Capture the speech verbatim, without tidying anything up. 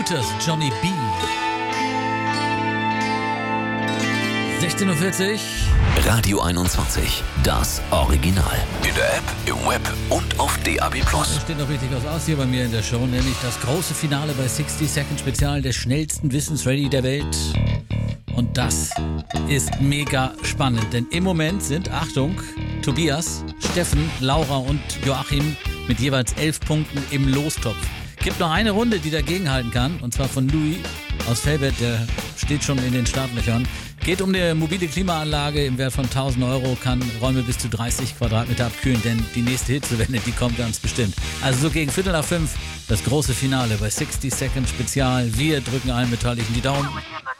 Walters, Johnny B. sechzehn Uhr vierzig. Radio einundzwanzig, das Original. In der App, im Web und auf D A B Plus. Es steht noch richtig was aus hier bei mir in der Show, nämlich das große Finale bei sixty Second Spezial des schnellsten Wissensready der Welt. Und das ist mega spannend, denn im Moment sind, Achtung, Tobias, Steffen, Laura und Joachim mit jeweils elf Punkten im Lostopf. Gibt noch eine Runde, die dagegenhalten kann, und zwar von Louis aus Felbert, der steht schon in den Startlöchern. Geht um eine mobile Klimaanlage im Wert von tausend Euro, kann Räume bis zu dreißig Quadratmeter abkühlen, denn die nächste Hitzewelle, die kommt ganz bestimmt. Also so gegen Viertel nach fünf das große Finale bei sixty Second Spezial. Wir drücken allen Beteiligten die Daumen.